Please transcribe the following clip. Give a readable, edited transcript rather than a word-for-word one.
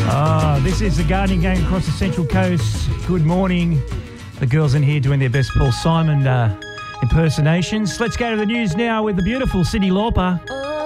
This is the Guardian going across the Central Coast. Good morning. The girls in here doing their best Paul Simon impersonations. Let's go to the news now with the beautiful Cyndi Lauper.